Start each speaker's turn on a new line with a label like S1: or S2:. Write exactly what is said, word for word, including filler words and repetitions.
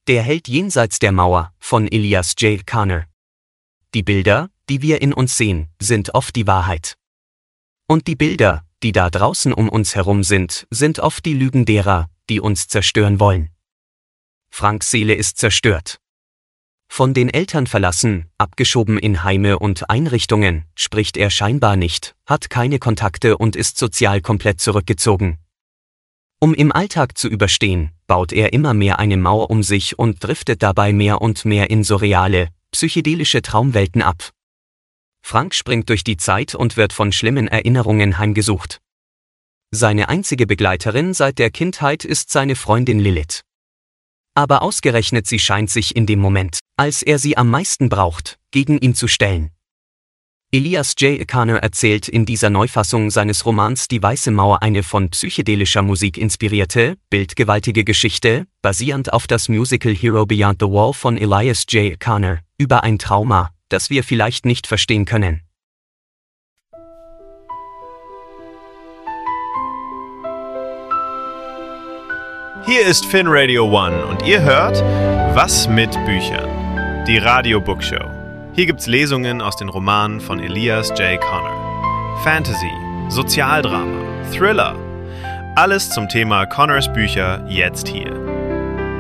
S1: Der Held jenseits der Mauer von Elias J. Connor. Die Bilder, die wir in uns sehen, sind oft die Wahrheit. Und die Bilder, die da draußen um uns herum sind, sind oft die Lügen derer, die uns zerstören wollen. Franks Seele ist zerstört. Von den Eltern verlassen, abgeschoben in Heime und Einrichtungen, spricht er scheinbar nicht, hat keine Kontakte und ist sozial komplett zurückgezogen. Um im Alltag zu überstehen, baut er immer mehr eine Mauer um sich und driftet dabei mehr und mehr in surreale, psychedelische Traumwelten ab. Frank springt durch die Zeit und wird von schlimmen Erinnerungen heimgesucht. Seine einzige Begleiterin seit der Kindheit ist seine Freundin Lilith. Aber ausgerechnet sie scheint sich in dem Moment, als er sie am meisten braucht, gegen ihn zu stellen. Elias J. Connor erzählt in dieser Neufassung seines Romans Die Weiße Mauer eine von psychedelischer Musik inspirierte, bildgewaltige Geschichte, basierend auf das Musical Hero Beyond the Wall von Elias J. Connor, über ein Trauma, das wir vielleicht nicht verstehen können.
S2: Hier ist Finn Radio One und ihr hört Was mit Büchern? Die Radio Bookshow. Hier gibt's Lesungen aus den Romanen von Elias J. Connor. Fantasy, Sozialdrama, Thriller. Alles zum Thema Connors Bücher jetzt hier.